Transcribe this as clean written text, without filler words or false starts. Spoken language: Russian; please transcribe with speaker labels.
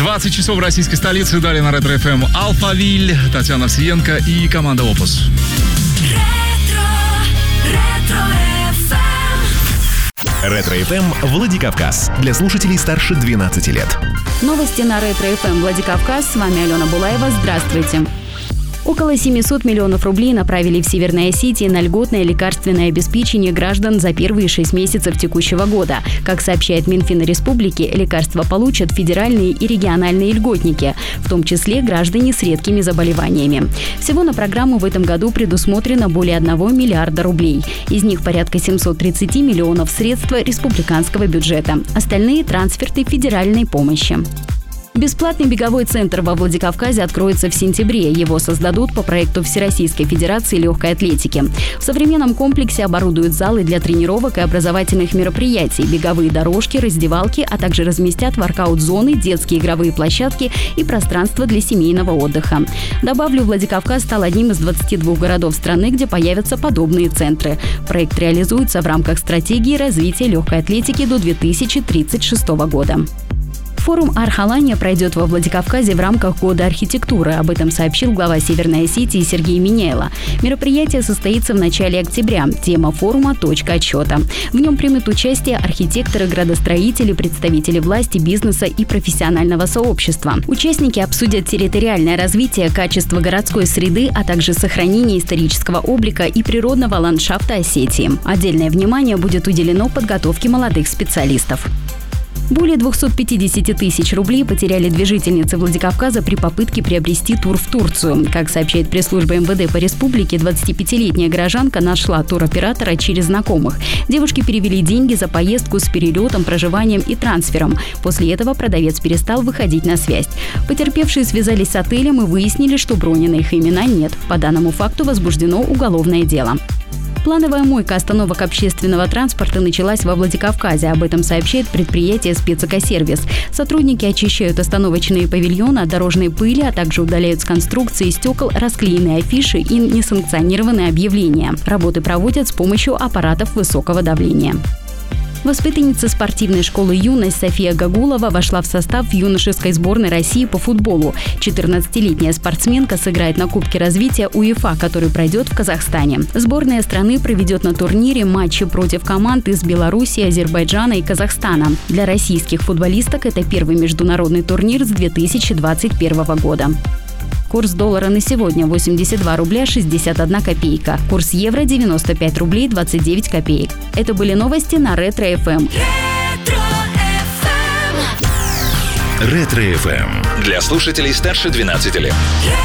Speaker 1: 20 часов в российской столице. Далее на Ретро ФМ Алфавиль, Татьяна Овсиенко и команда Опус.
Speaker 2: Ретро ФМ Владикавказ. Для слушателей старше 12 лет.
Speaker 3: Новости на Ретро ФМ Владикавказ. С вами Алена Булаева. Здравствуйте. Около 700 миллионов рублей направили в Северной Осетии на льготное лекарственное обеспечение граждан за первые 6 месяцев текущего года. Как сообщает Минфин республики, лекарства получат федеральные и региональные льготники, в том числе граждане с редкими заболеваниями. Всего на программу в этом году предусмотрено более 1 миллиарда рублей. Из них порядка 730 миллионов средства республиканского бюджета. Остальные – трансферты федеральной помощи. Бесплатный беговой центр во Владикавказе откроется в сентябре. Его создадут по проекту Всероссийской Федерации легкой атлетики. В современном комплексе оборудуют залы для тренировок и образовательных мероприятий, беговые дорожки, раздевалки, а также разместят воркаут-зоны, детские игровые площадки и пространство для семейного отдыха. Добавлю, Владикавказ стал одним из 22 городов страны, где появятся подобные центры. Проект реализуется в рамках стратегии развития легкой атлетики до 2036 года. Форум Архалания пройдет во Владикавказе в рамках Года архитектуры. Об этом сообщил глава Северной Осетии Сергей Миняйло. Мероприятие состоится в начале октября. Тема форума – «Точка отсчета». В нем примут участие архитекторы, градостроители, представители власти, бизнеса и профессионального сообщества. Участники обсудят территориальное развитие, качество городской среды, а также сохранение исторического облика и природного ландшафта Осетии. Отдельное внимание будет уделено подготовке молодых специалистов. Более 250 тысяч рублей потеряли две жительницы Владикавказа при попытке приобрести тур в Турцию. Как сообщает пресс-служба МВД по республике, 25-летняя горожанка нашла туроператора через знакомых. Девушки перевели деньги за поездку с перелетом, проживанием и трансфером. После этого продавец перестал выходить на связь. Потерпевшие связались с отелем и выяснили, что брони на их имена нет. По данному факту возбуждено уголовное дело. Плановая мойка остановок общественного транспорта началась во Владикавказе. Об этом сообщает предприятие «Спецэкосервис». Сотрудники очищают остановочные павильоны от дорожной пыли, а также удаляют с конструкции стекол расклеенные афиши и несанкционированные объявления. Работы проводят с помощью аппаратов высокого давления. Воспитанница спортивной школы «Юность» София Гагулова вошла в состав юношеской сборной России по футболу. 14-летняя спортсменка сыграет на Кубке развития УЕФА, который пройдет в Казахстане. Сборная страны проведет на турнире матчи против команд из Беларуси, Азербайджана и Казахстана. Для российских футболисток это первый международный турнир с 2021 года. Курс доллара на сегодня 82 рубля 61 копейка. Курс евро 95 рублей 29 копеек. Это были новости на Ретро ФМ.
Speaker 2: Ретро ФМ. Для слушателей старше 12 лет.